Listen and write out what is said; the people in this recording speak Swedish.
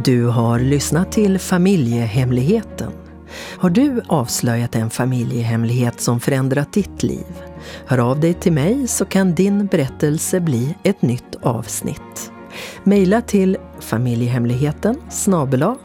Du har lyssnat till Familjehemligheten. Har du avslöjat en familjehemlighet som förändrat ditt liv? Hör av dig till mig så kan din berättelse bli ett nytt avsnitt. Maila till familjehemligheten